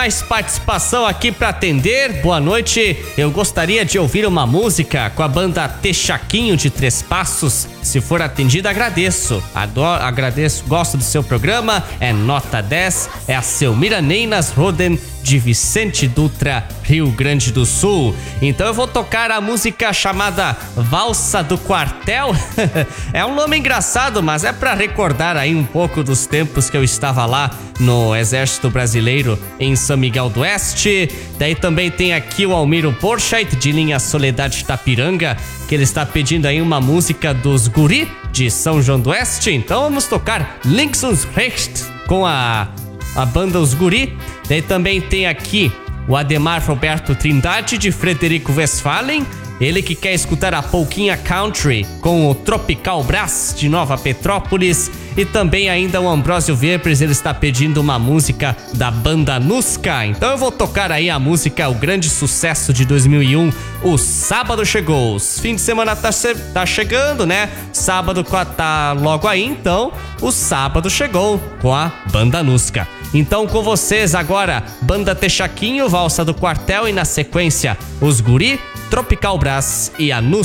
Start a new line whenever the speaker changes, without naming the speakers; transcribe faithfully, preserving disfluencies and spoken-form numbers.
mais participação aqui para atender. Boa noite. Eu gostaria de ouvir uma música com a banda Texaquinho de Três Passos. Se for atendida, agradeço. Adoro, agradeço, gosto do seu programa. É nota dez. É a Selmira Neinas Roden, de Vicente Dutra, Rio Grande do Sul. Então eu vou tocar a música chamada Valsa do Quartel. É um nome engraçado, mas é para recordar aí um pouco dos tempos que eu estava lá no Exército Brasileiro em São Miguel do Oeste. Daí também tem aqui o Almiro Borchardt, de linha Soledade Tapiranga, que ele está pedindo aí uma música dos Guri de São João do Oeste. Então vamos tocar Links uns Recht com a a banda Os Guri. Daí também tem aqui o Ademar Roberto Trindade, de Frederico Westphalen, ele que quer escutar a Polquinha Country com o Tropical Brass de Nova Petrópolis. E também ainda o Ambrósio Vepres, ele está pedindo uma música da banda Nusca. Então eu vou tocar aí a música, o grande sucesso de dois mil e um, O Sábado Chegou. Fim de semana tá, tá chegando, né? Sábado tá logo aí, então o Sábado Chegou com a banda Nusca. Então com vocês agora, banda Texaquinho, Valsa do Quartel, e na sequência Os Guri, Tropical Brass e a Nusca.